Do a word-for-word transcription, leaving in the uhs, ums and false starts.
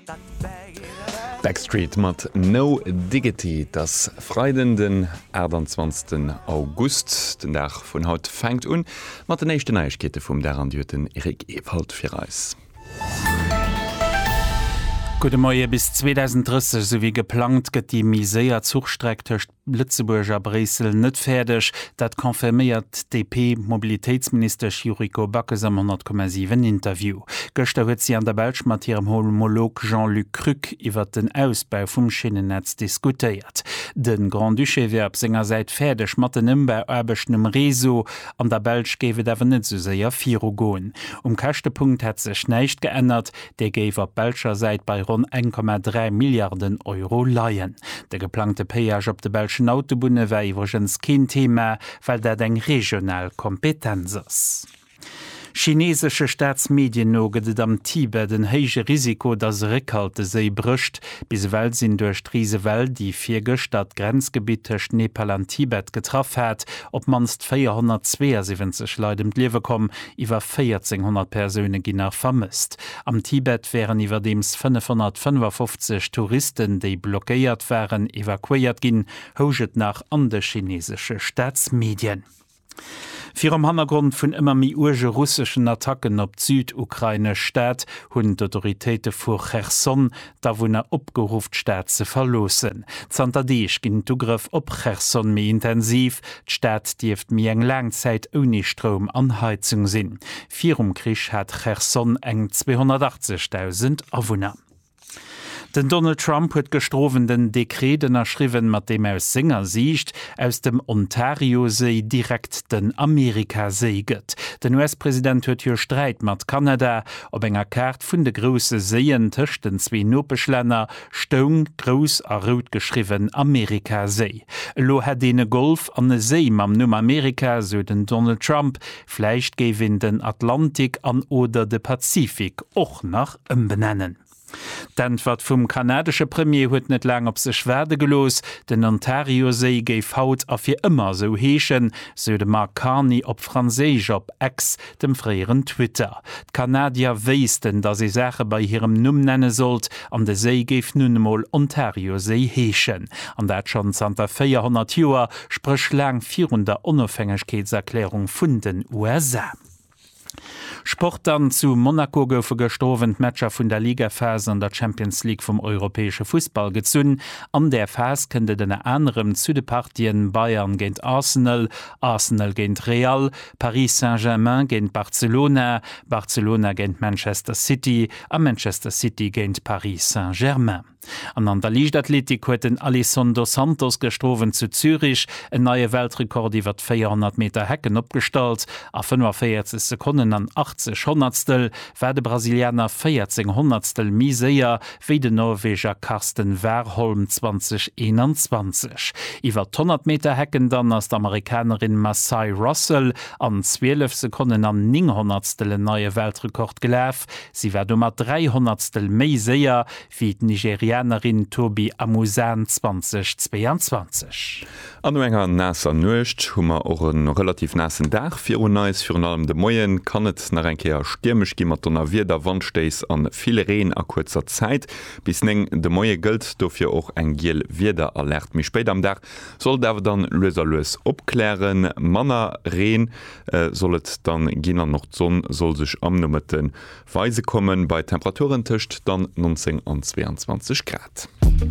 Backstreet mat No Diggity, das Freiden den zwanzigsten August, den Dach vun haut fängt un, mat der nächste Neuigkete vum Darandierten Erik Ewald fir Reis. Gute Morgen, bis zweitausenddreißig so wie geplant gëtt die Miséier Zugstreck töcht Lützeburger Bresel net fertig. Dat konfirmiert D P-Mobilitätsminister Chiriko Backes am hundert Komma sieben Interview. Gëster huet sie an der Belsch mat ihrem Homolog Jean-Luc Krück iwwer den Ausbau vum Schienennetz diskutiert. Den Grand Duché-Werb senger seit fertig mat den ëmbau erbechtem Reso an der Belsch gewe dawer net so séier Viro goen. Um Kächtepunkt hat sech neicht geändert, der géwer Belscher seit bei rund eins Komma drei Milliarden Euro leiien. Der geplante Péage op de Belschen Autobune wär iwwergens kein Thema, weil dat eng regional Kompetenz ist. Chinesische Staatsmedien noget am Tibet den héige Risiko, dass Rückhalte sei brücht, bis Welt sind durch diese Welt, die vier Gestadt Grenzgebiete zwischen Nepal und Tibet getroffen hat, ob manst vierhundertzweiundsiebzig Leute im Leben kommen, über vierzehnhundert Personen gehen vermisst. Am Tibet wären überdems fünfhundertfünfundfünfzig Touristen, die blockiert waren, evakuiert gehen, hoget nach andere chinesische Staatsmedien. Für am Hintergrund von immer mehr urge russischen Attacken auf Südukraine Staat hun Autoritäten vor Cherson, da wo er abgerufen Staat zu verlosen. Zantadisch ging Zugriff auf Cherson mehr intensiv. Die Stadt dürfte mehr eng lang Zeit ohne Strom an Heizung sein. Vier um Krieg hat Cherson eng zweihundertachtzigtausend Einwohner. Den Donald Trump huet gestrovenden Dekreten erschriven, mat dem aus Singer siecht, aus dem Ontario-See direkt den Amerika-See gëtt. Den U S-Präsident huet hier Streit mat Kanada, ob enger Kart vun de grosse Seeien tëcht den zwe Nopeschlänner, Stone, Gros a Rot geschriven Amerika-See. Lo hat dene Golf an e See am Numm Amerika, so den Donald Trump, vielleicht gewin den Atlantik an oder de Pazifik och nach ëmbenennen. D'Antwort vum kanadische Premier huet net lang op sech werde gelos, den Ontario-See géif haut a fir immer so heechen, so de Mark Carney op Franséich op X, dem freieren Twitter. Kanadier weisten, dat se Sache bei hirem Numm nenne sollt, an de See géif nunnemol Ontario-See heechen. An dat schon zanter vierhundert Joer sprech lang vierhundert Unabhängigkeitserklärung vun den U S A. Sport dann zu Monaco goufe gestorwen Matscher vun der Ligaphase an der Champions League vom europäesche Fußball gezünn. An der Phase kënde den anderem zu de Partien Bayern géint Arsenal, Arsenal géint Real, Paris Saint-Germain géint Barcelona, Barcelona géint Manchester City, a Manchester City géint Paris Saint-Germain. An an der Lichtathletik huet den Alessandro Santos gestorwen zu Zürich, en neue Weltrekord iwwer vierhundert Meter Hecken opstalt, a fünfundvierzig Sekunden an achtzig Hundertstel, wär de Brasilianer vierzehn Hundertstel miséier wie de Norweger Karsten Warholm zwanzig einundzwanzig. Iwer hundert Meter Hecken dann ass d'Amerikanerin Masai Russell an zwölf Sekunden an neun Hundertstel en neue Weltrekord geläf, sie wär dummer drei Hundertstel méiséier wie d Nigeria Tobi Amusan zwanzig zweiundzwanzig. An enger nasser Nucht hummer och en relativ nassen Dach fir neis fir allem de Moien kann et nach enkeer stürmech gimmer donner wie der Wandsteis an viele Reen a kurzer Zeit. Bis neng de Moie gëlt dofir och eng giel wieder erlärt. Mi spéit am Dach soll dawer dann loserlos opklären. Manner Reen äh, sollet dann ginner noch Sonn soll sech amnummeten Weise kommen bei Temperaturen töcht dann neunzehn an zweiundzwanzig Grad.